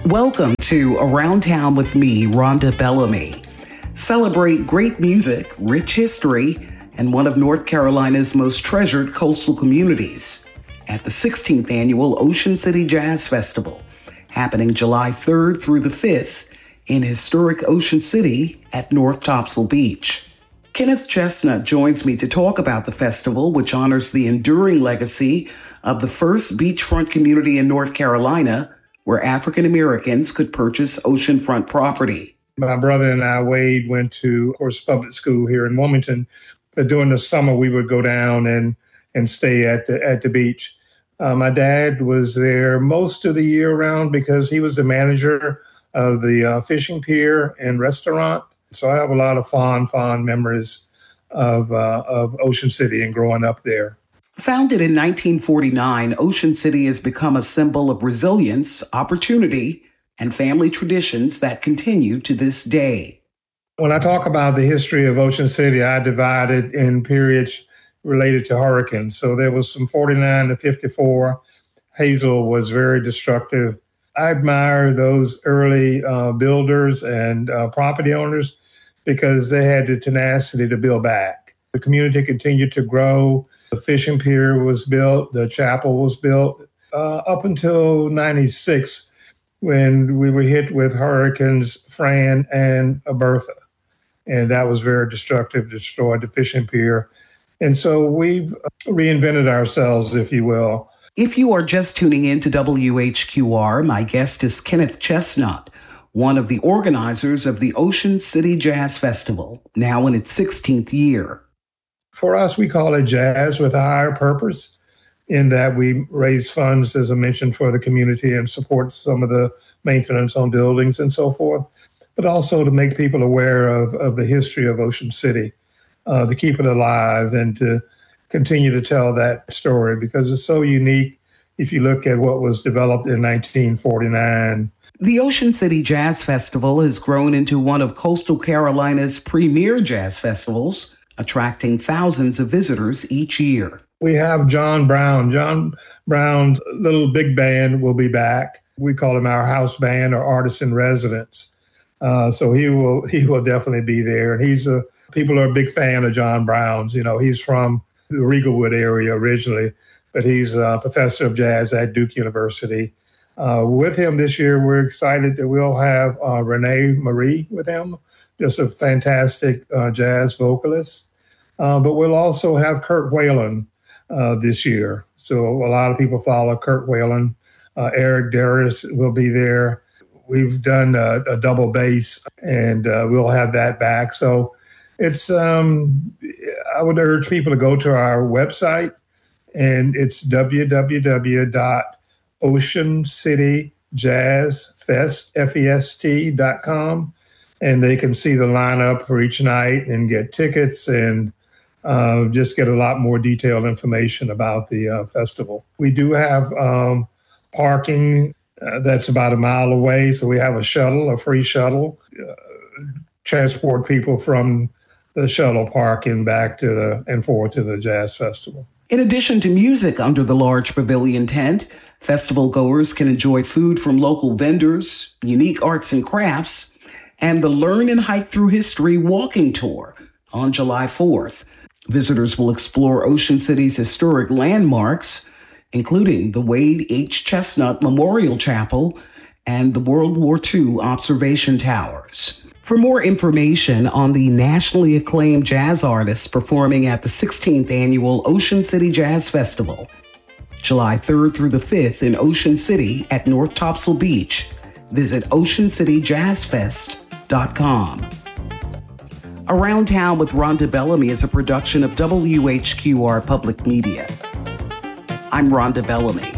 Welcome to Around Town with me, Rhonda Bellamy. Celebrate great music, rich history, and one of North Carolina's most treasured coastal communities at the 16th Annual Ocean City Jazz Festival, happening July 3rd through the 5th in historic Ocean City at North Topsail Beach. Kenneth Chestnut joins me to talk about the festival, which honors the enduring legacy of the first beachfront community in North Carolina where African Americans could purchase oceanfront property. My brother and I, Wade, went to, of course, public school here in Wilmington. But during the summer, we would go down and stay at the beach. My dad was there most of the year round because he was the manager of the fishing pier and restaurant. So I have a lot of fond memories of Ocean City and growing up there. Founded in 1949, Ocean City has become a symbol of resilience, opportunity, and family traditions that continue to this day. When I talk about the history of Ocean City, I divide it in periods related to hurricanes. So there was from 49 to 54. Hazel was very destructive. I admire those early builders and property owners because they had the tenacity to build back. The community continued to grow. The fishing pier was built. The chapel was built up until 96 when we were hit with hurricanes Fran and Bertha. And that was very destructive, destroyed the fishing pier. And so we've reinvented ourselves, if you will. If you are just tuning in to WHQR, my guest is Kenneth Chestnut, one of the organizers of the Ocean City Jazz Festival, now in its 16th year. For us, we call it jazz with a higher purpose in that we raise funds, as I mentioned, for the community and support some of the maintenance on buildings and so forth, but also to make people aware of the history of Ocean City, to keep it alive and to continue to tell that story because it's so unique if you look at what was developed in 1949. The Ocean City Jazz Festival has grown into one of coastal Carolina's premier jazz festivals, attracting thousands of visitors each year. We have John Brown. John Brown's little big band will be back. We call him our house band or artist in residence. So he will definitely be there. And people are a big fan of John Brown's. You know, he's from the Riegelwood area originally, but he's a professor of jazz at Duke University. With him this year, we're excited that we'll have Renee Marie with him, just a fantastic jazz vocalist. But we'll also have Kurt Whalen this year. So a lot of people follow Kurt Whalen. Eric Darius will be there. We've done a double bass, and we'll have that back. So it's I would urge people to go to our website, and it's www.oceancityjazzfest.com, and they can see the lineup for each night and get tickets and just get a lot more detailed information about the festival. We do have parking that's about a mile away, so we have a free shuttle, transport people from the shuttle park and back and forward to the Jazz Festival. In addition to music under the large pavilion tent, festival goers can enjoy food from local vendors, unique arts and crafts, and the Learn and Hike Through History walking tour on July 4th. Visitors will explore Ocean City's historic landmarks, including the Wade H. Chestnut Memorial Chapel and the World War II observation towers. For more information on the nationally acclaimed jazz artists performing at the 16th Annual Ocean City Jazz Festival, July 3rd through the 5th in Ocean City at North Topsail Beach, visit oceancityjazzfest.com. Around Town with Rhonda Bellamy is a production of WHQR Public Media. I'm Rhonda Bellamy.